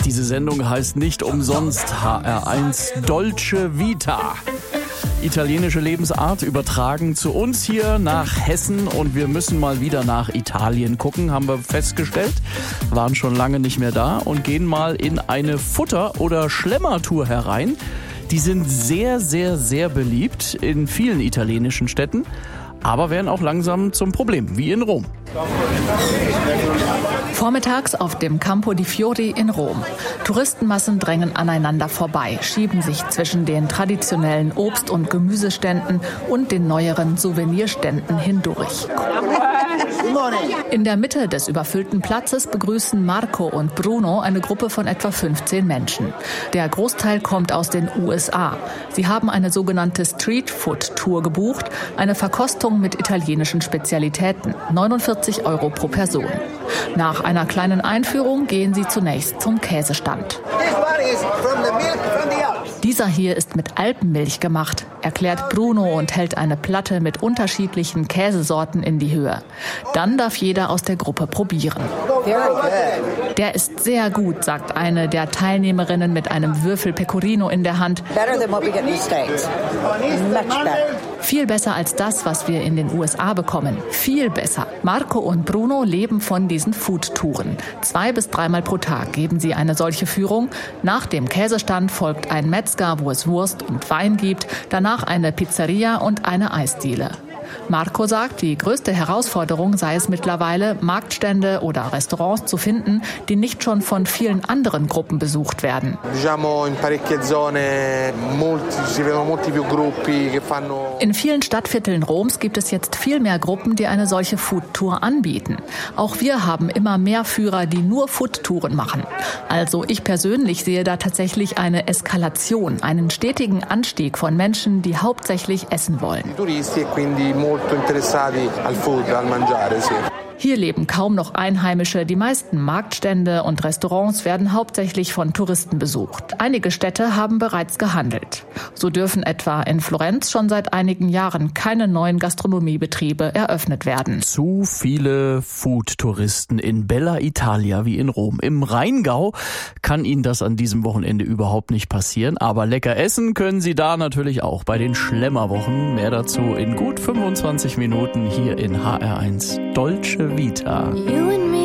Diese Sendung heißt nicht umsonst HR1 Dolce Vita. Italienische Lebensart übertragen zu uns hier nach Hessen und wir müssen mal wieder nach Italien gucken, haben wir festgestellt. Waren schon lange nicht mehr da und gehen mal in eine Futter- oder Schlemmertour herein. Die sind sehr, sehr, sehr beliebt in vielen italienischen Städten, aber werden auch langsam zum Problem, wie in Rom. Vormittags auf dem Campo di Fiori in Rom. Touristenmassen drängen aneinander vorbei, schieben sich zwischen den traditionellen Obst- und Gemüseständen und den neueren Souvenirständen hindurch. In der Mitte des überfüllten Platzes begrüßen Marco und Bruno eine Gruppe von etwa 15 Menschen. Der Großteil kommt aus den USA. Sie haben eine sogenannte Street-Food-Tour gebucht, eine Verkostung mit italienischen Spezialitäten, 49 € pro Person. Nach einer kleinen Einführung gehen sie zunächst zum Käsestand. Dieser hier ist mit Alpenmilch gemacht, erklärt Bruno und hält eine Platte mit unterschiedlichen Käsesorten in die Höhe. Dann darf jeder aus der Gruppe probieren. Der ist sehr gut, sagt eine der Teilnehmerinnen mit einem Würfel Pecorino in der Hand. Viel besser als das, was wir in den USA bekommen. Viel besser. Marco und Bruno leben von diesen Food-Touren. 2- bis 3-mal pro Tag geben sie eine solche Führung. Nach dem Käsestand folgt ein Metzger, wo es Wurst und Wein gibt. Danach eine Pizzeria und eine Eisdiele. Marco sagt, die größte Herausforderung sei es mittlerweile, Marktstände oder Restaurants zu finden, die nicht schon von vielen anderen Gruppen besucht werden. In vielen Stadtvierteln Roms gibt es jetzt viel mehr Gruppen, die eine solche Foodtour anbieten. Auch wir haben immer mehr Führer, die nur Foodtouren machen. Also ich persönlich sehe da tatsächlich eine Eskalation, einen stetigen Anstieg von Menschen, die hauptsächlich essen wollen. Hier leben kaum noch Einheimische. Die meisten Marktstände und Restaurants werden hauptsächlich von Touristen besucht. Einige Städte haben bereits gehandelt. So dürfen etwa in Florenz schon seit einigen Jahren keine neuen Gastronomiebetriebe eröffnet werden. Zu viele Food-Touristen in Bella Italia wie in Rom. Im Rheingau kann Ihnen das an diesem Wochenende überhaupt nicht passieren. Aber lecker essen können Sie da natürlich auch bei den Schlemmerwochen. Mehr dazu in gut 25 Minuten hier in HR1 Dolce Vita. You and me.